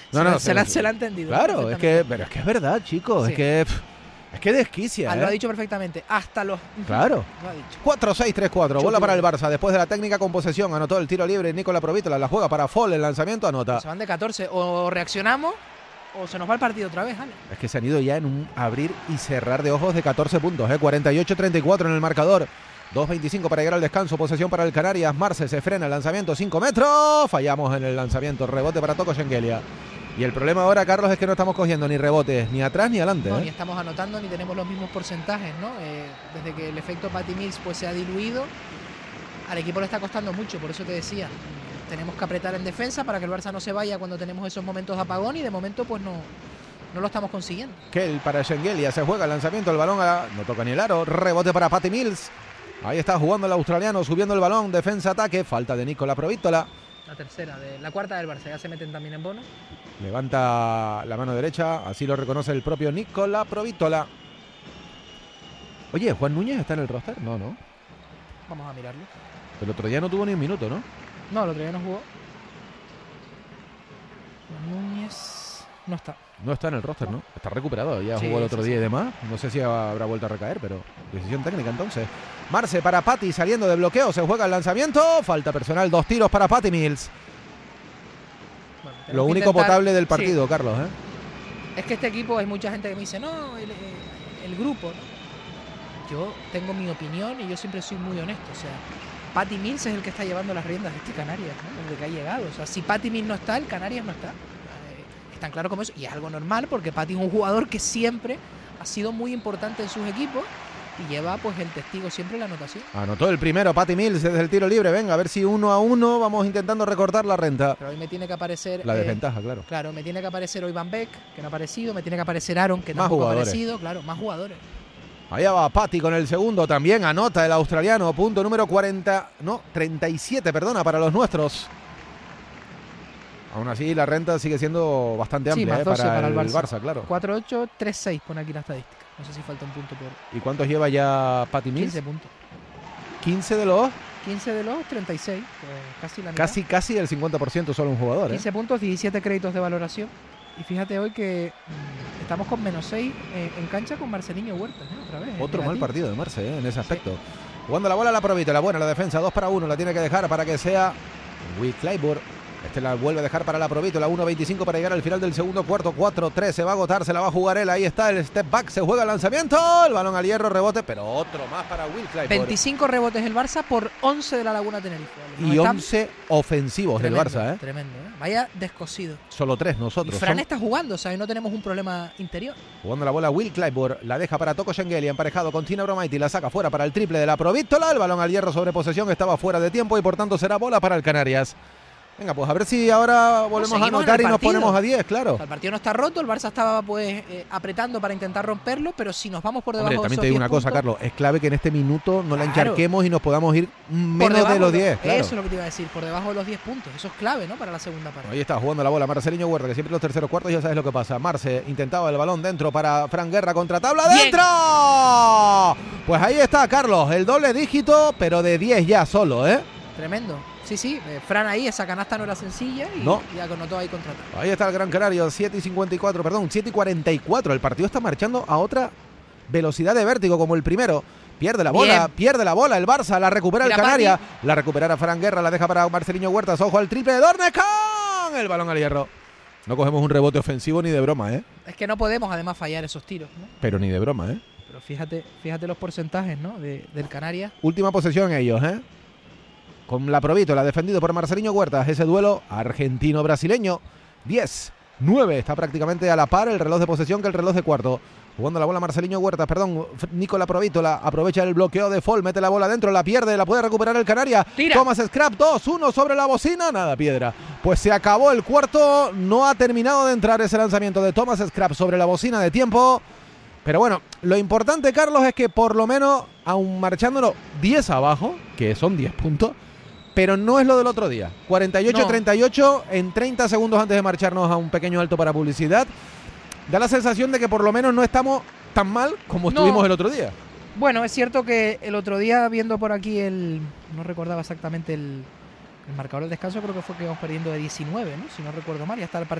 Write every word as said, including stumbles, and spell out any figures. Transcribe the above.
No, no, se, se, la, se la ha entendido. Claro, es que, pero es que es verdad, chicos. Sí. Es que pff, es que desquicia. Ah, ¿eh? Lo ha dicho perfectamente. Hasta los. Claro. cuatro seis tres cuatro. Bola para el Barça. Después de la técnica con posesión. Anotó el tiro libre. Nicola Provítola la juega para Fall. El lanzamiento anota. Se van de catorce. O reaccionamos o se nos va el partido otra vez, Ale. Es que se han ido ya en un abrir y cerrar de ojos de catorce puntos. ¿eh? cuarenta y ocho treinta y cuatro en el marcador. dos veinticinco para llegar al descanso. Posesión para el Canarias. Marce se frena el lanzamiento. cinco metros. Fallamos en el lanzamiento. Rebote para Toko Shengelia. Y el problema ahora, Carlos, es que no estamos cogiendo ni rebotes ni atrás ni adelante. No, ¿eh? ni estamos anotando ni tenemos los mismos porcentajes, ¿no? Eh, desde que el efecto Patty Mills pues, se ha diluido, al equipo le está costando mucho. Por eso te decía, tenemos que apretar en defensa para que el Barça no se vaya cuando tenemos esos momentos de apagón y de momento pues no, no lo estamos consiguiendo. Kell para Shengelia. Se juega el lanzamiento. El balón a, no toca ni el aro. Rebote para Patty Mills. Ahí está jugando el australiano, subiendo el balón. Defensa-ataque. Falta de Nicola Provítola. La tercera, de la cuarta del Barça, ya se meten también en bono. Levanta la mano derecha, así lo reconoce el propio Nicola Provítola. Oye, ¿Juan Núñez está en el roster? No, no. Vamos a mirarlo. El otro día no tuvo ni un minuto, ¿no? No, el otro día no jugó. Juan Núñez no está. No está en el roster, ¿no? Está recuperado, ya sí, jugó el otro sí, día sí. y demás. No sé si habrá vuelto a recaer, pero decisión técnica entonces. Marce para Patty saliendo de bloqueo, se juega el lanzamiento. Falta personal, dos tiros para Patty Mills. Bueno, lo único intentar... potable del partido, sí. Carlos, ¿eh? Es que este equipo hay mucha gente que me dice, no, el, el grupo, ¿no? Yo tengo mi opinión y yo siempre soy muy honesto. O sea, Patty Mills es el que está llevando las riendas de este Canarias, ¿no? Desde que ha llegado. O sea, si Patty Mills no está, el Canarias no está. Tan claro como eso, y es algo normal porque Patty es un jugador que siempre ha sido muy importante en sus equipos y lleva pues el testigo siempre en la anotación. Anotó el primero Patty Mills desde el tiro libre. Venga, a ver si uno a uno vamos intentando recortar la renta. Pero hoy me tiene que aparecer la eh, desventaja, claro. Claro, me tiene que aparecer hoy Van Beek, que no ha aparecido, me tiene que aparecer Aaron, que más tampoco jugadores. ha aparecido, claro, más jugadores. Allá va Patty con el segundo, también anota el australiano, punto número cuarenta, no, treinta y siete, perdona, para los nuestros. Aún así, la renta sigue siendo bastante amplia, sí, eh, para, para el, el Barça. Barça, claro. cuatro ocho tres seis pone aquí la estadística. No sé si falta un punto por... ¿Y cuántos lleva ya Patty Mills? quince puntos. quince de los... quince de los treinta y seis, pues casi la mitad. Casi, casi el cincuenta por ciento solo un jugador, quince ¿eh? puntos, diecisiete créditos de valoración. Y fíjate hoy que mmm, estamos con menos seis eh, en cancha con Marceliño Huertas, ¿eh? Otra vez. Otro mal partido de Marce, ¿eh? En ese aspecto. Sí. Jugando la bola a la Provítola, la buena la defensa, dos para uno, la tiene que dejar para que sea Will Clyburn. Este la vuelve a dejar para la Provítola, uno veinticinco para llegar al final del segundo cuarto, cuatro tres, se va a agotar, se la va a jugar él, ahí está el step back, se juega el lanzamiento, el balón al hierro, rebote, pero otro más para Will Clyburn. veinticinco rebotes el Barça por once de la Laguna Tenerife. Y once ofensivos tremendo, del Barça, ¿eh? Tremendo, ¿eh? Vaya descosido. Solo tres nosotros. Y Fran Son... está jugando, o sea, no tenemos un problema interior. Jugando la bola Will Clyburn, la deja para Toko Shengelia, emparejado con Tina Bromaiti, la saca fuera para el triple de la Provítola, el balón al hierro sobre posesión, estaba fuera de tiempo y por tanto será bola para el Canarias. Venga, pues a ver si ahora volvemos no, a anotar y nos ponemos a diez, claro. O sea, el partido no está roto, el Barça estaba pues eh, apretando para intentar romperlo, pero si nos vamos por debajo Hombre, de también esos te digo una puntos, cosa, Carlos, es clave que en este minuto no claro, la encharquemos y nos podamos ir menos de los diez, claro. Eso es lo que te iba a decir, por debajo de los diez puntos, eso es clave, ¿no? Para la segunda parte. Ahí está jugando la bola Marceliño Huerta, que siempre en los terceros cuartos ya sabes lo que pasa. Marce intentaba el balón dentro para Fran Guerra contra tabla. Bien. ¡Dentro! Pues ahí está, Carlos, el doble dígito, pero de diez ya solo, ¿eh? Tremendo. Sí, sí, eh, Fran ahí, esa canasta no era sencilla y no. ya anotó ahí contra tabla. Ahí está el Gran Canario, siete y cincuenta y cuatro, perdón, siete y cuarenta y cuatro. El partido está marchando a otra velocidad de vértigo como el primero. Pierde la bola, Bien. pierde la bola el Barça, la recupera Mira, el Canarias, Pati. la recuperará Fran Guerra, la deja para Marceliño Huertas, ojo al triple de Dornecon, el balón al hierro. No cogemos un rebote ofensivo ni de broma, ¿eh? Es que no podemos además fallar esos tiros, ¿no? Pero ni de broma, ¿eh? Pero fíjate, fíjate los porcentajes, ¿no? De, del Canarias. Última posesión ellos, ¿eh? Con la Provítola, defendido por Marceliño Huertas, ese duelo argentino-brasileño, diez nueve, está prácticamente a la par el reloj de posesión que el reloj de cuarto. Jugando la bola Marceliño Huertas, perdón, Nicola Provítola, aprovecha el bloqueo de Fall, mete la bola dentro, la pierde, la puede recuperar el Canarias. Tira. Thomas Scrap, dos uno sobre la bocina, nada, piedra. Pues se acabó el cuarto, no ha terminado de entrar ese lanzamiento de Thomas Scrap sobre la bocina de tiempo. Pero bueno, lo importante, Carlos, es que por lo menos, aun marchándonos diez abajo, que son diez puntos, pero no es lo del otro día. cuarenta y ocho treinta y ocho no. En treinta segundos antes de marcharnos a un pequeño alto para publicidad. Da la sensación de que por lo menos no estamos tan mal como no. estuvimos el otro día. Bueno, es cierto que el otro día, viendo por aquí el... No recordaba exactamente el, el marcador del descanso, creo que fue que íbamos perdiendo de diecinueve, ¿no? Si no recuerdo mal, ya está el partido.